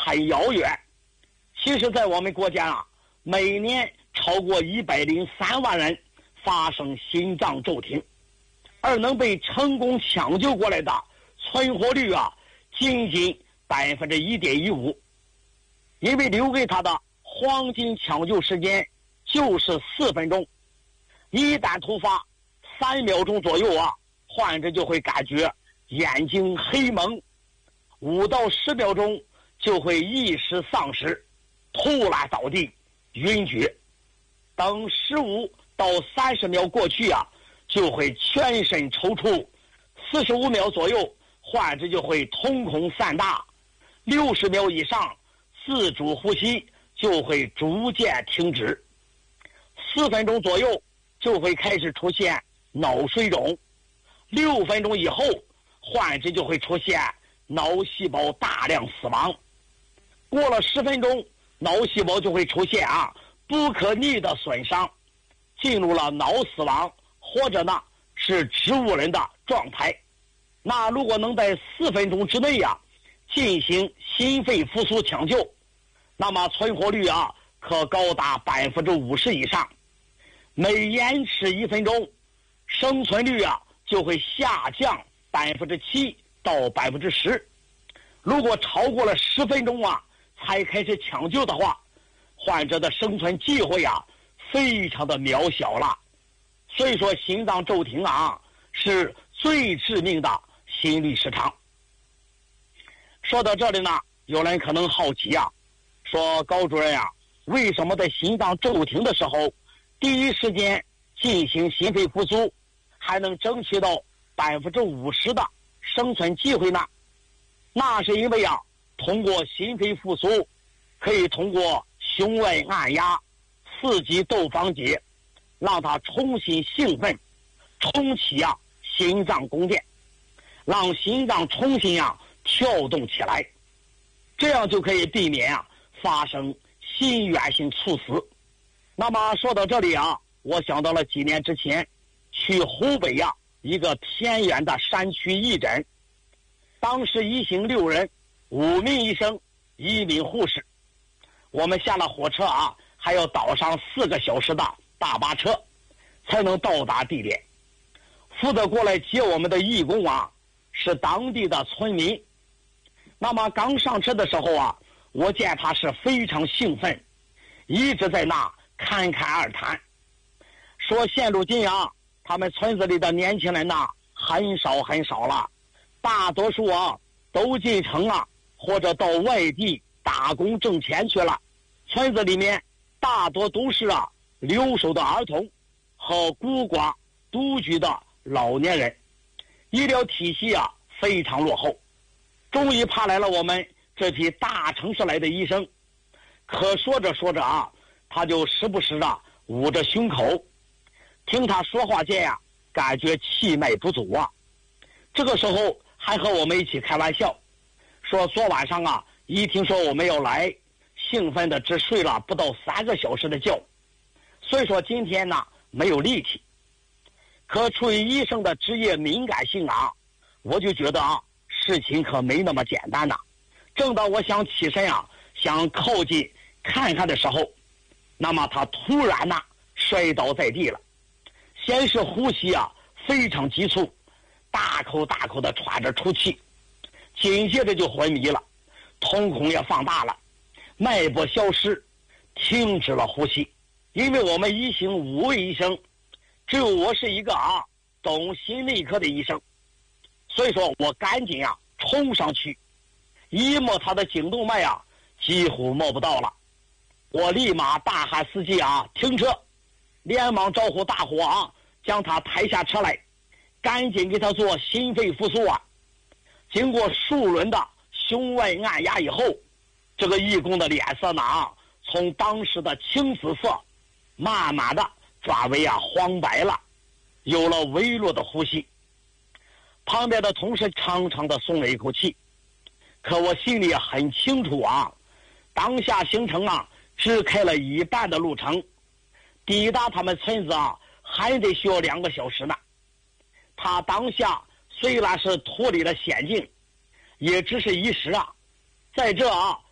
很遥远。其实在我们国家啊，每年超过103万人发生心脏骤停，而能被成功抢救过来的存活率啊仅仅1.15%，因为留给他的黄金抢救时间就是4分钟，一旦突发3秒钟左右啊，患者就会感觉眼睛黑蒙，5到10秒钟就会意识丧失，突然倒地晕厥，等15到30秒过去啊，就会全身抽搐，45秒左右患者就会瞳孔散大，60秒以上自主呼吸就会逐渐停止，4分钟左右就会开始出现脑水肿，6分钟以后患者就会出现脑细胞大量死亡，过了10分钟脑细胞就会出现不可逆的损伤，进入了脑死亡或者呢是植物人的状态。那如果能在4分钟之内进行心肺复苏抢救，那么存活率可高达50%以上，每延迟1分钟，生存率就会下降7%到10%。如果超过了10分钟才开始抢救的话，患者的生存机会非常的渺小了。所以说心脏骤停是最致命的心律失常。说到这里呢，有人可能好奇说高主任为什么在心脏骤停的时候第一时间进行心肺复苏，还能争取到50%的生存机会呢？那是因为通过心肺复苏可以通过胸外按压刺激窦房结，让它重新兴奋，重启心脏供电，让心脏重新跳动起来，这样就可以避免发生心源性猝死。那么说到这里我想到了几年之前去湖北一个偏远的山区义诊，当时一行6人，5名医生，1名护士。我们下了火车还要倒上4个小时的大巴车才能到达地点。负责过来接我们的义工是当地的村民。那么刚上车的时候我见他是非常兴奋，一直在那侃侃而谈，说现如今他们村子里的年轻人很少了，大多数都进城或者到外地打工挣钱去了，村子里面大多都是留守的儿童和孤寡独居的老年人，医疗体系非常落后。终于派来了我们这批大城市来的医生，可说着说着他就时不时捂着胸口，听他说话间感觉气脉不足这个时候还和我们一起开玩笑，说昨晚上一听说我们要来，兴奋的只睡了不到3个小时的觉，所以说今天没有力气。可出于医生的职业敏感性我就觉得事情可没那么简单正当我想起身想靠近看看的时候，那么他突然摔倒在地了，先是呼吸非常急促，大口大口的喘着出气，紧接着就昏迷了，瞳孔也放大了，脉搏消失，停止了呼吸。因为我们一行5位医生，只有我是一个懂心内科的医生，所以说我赶紧冲上去，一摸他的颈动脉几乎摸不到了。我立马大喊司机停车，连忙招呼大伙将他抬下车来，赶紧给他做心肺复苏经过数轮的胸外按压以后，这个义工的脸色从当时的青紫色慢慢的转为黄白了，有了微弱的呼吸。旁边的同事长长的松了一口气，可我心里很清楚当下行程只开了一半的路程，抵达他们村子还得需要2个小时呢。他当下虽然是脱离了险境，也只是一时在这